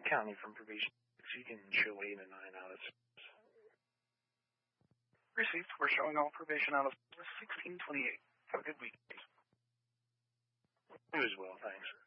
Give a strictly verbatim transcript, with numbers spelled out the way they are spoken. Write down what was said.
County from probation. You can show eight and nine out of six. Received. We're showing all probation out of sixteen twenty-eight. Have a good week. You as well, thanks.